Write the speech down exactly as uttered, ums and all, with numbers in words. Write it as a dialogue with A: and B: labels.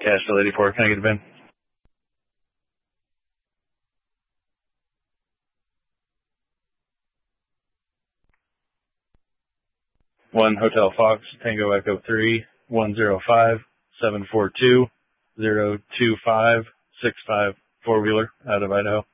A: Cashville eighty-four, can I get a bin? One Hotel Fox, Tango Echo three, one zero five, seven four two, zero two five, six five, four-wheeler out of Idaho.